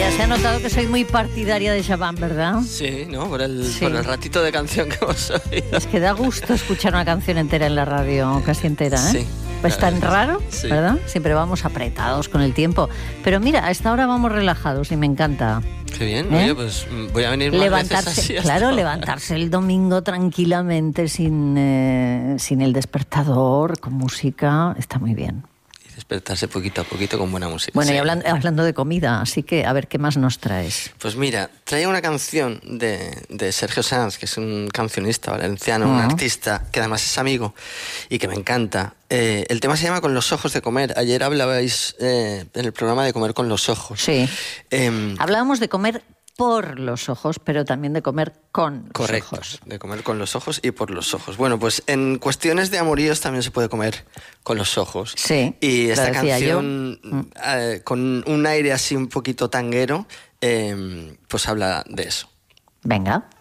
Ya se ha notado que soy muy partidaria de Shabam, ¿verdad? Sí, ¿no? Por el ratito de canción que hemos oído. Es que da gusto escuchar una canción entera en la radio, casi entera, ¿eh? Sí. Es tan raro, sí. ¿verdad? Siempre vamos apretados con el tiempo. Pero mira, a esta hora vamos relajados y me encanta. Qué bien, oye, pues voy a venir más levantarse, veces así. claro, levantarse el domingo tranquilamente sin el despertador, con música, está muy bien. Y despertarse poquito a poquito con buena música. Bueno, sí. y hablando de comida, así que a ver, ¿qué más nos traes? Pues mira, traía una canción de Sergio Sanz, que es un cancionista valenciano, un artista que además es amigo y que me encanta. El tema se llama Con los ojos de comer. Ayer hablabais en el programa de comer con los ojos. Sí. Hablábamos de comer por los ojos, pero también de comer con los ojos. De comer con los ojos y por los ojos. Bueno, pues en cuestiones de amoríos también se puede comer con los ojos. Sí. Y esta canción, yo. con un aire así un poquito tanguero, pues habla de eso. Venga.